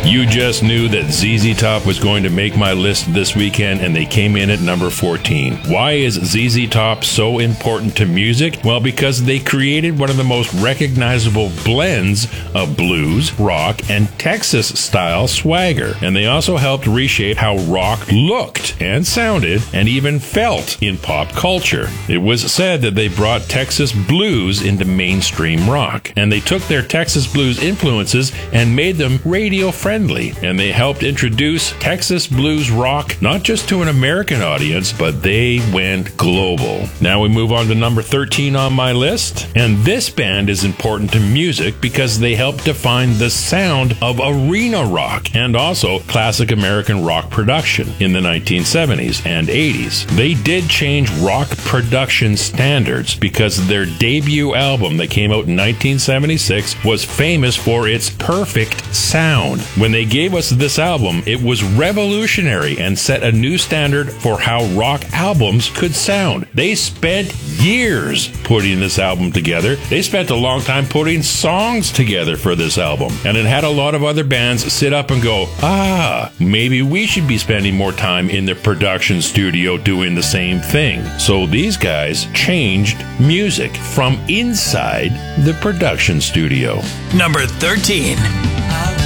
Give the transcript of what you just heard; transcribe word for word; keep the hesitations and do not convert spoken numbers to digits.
You just knew that Z Z Top was going to make my list this weekend, and they came in at number fourteen. Why is Z Z Top so important to music? Well, because they created one of the most recognizable blends of blues, rock, and Texas-style swagger. And they also helped reshape how rock looked and sounded and even felt in pop culture. It was said that they brought Texas blues into mainstream rock, and they took their Texas blues influences and made them radio-friendly, and they helped introduce Texas blues rock not just to an American audience, but they went global. Now we move on to number thirteen on my list, and this band is important to music because they helped define the sound of arena rock and also classic American rock production in the nineteen seventies and eighties. They did change rock production standards because their debut album that came out in nineteen seventy-six was famous for its perfect sound. When they gave us this album, it was revolutionary and set a new standard for how rock albums could sound. They spent years putting this album together. They spent a long time putting songs together for this album, and it had a lot of other bands sit up and go, ah, maybe we should be spending more time in the production studio doing the same thing. So these guys changed music from inside the production studio. Number thirteen.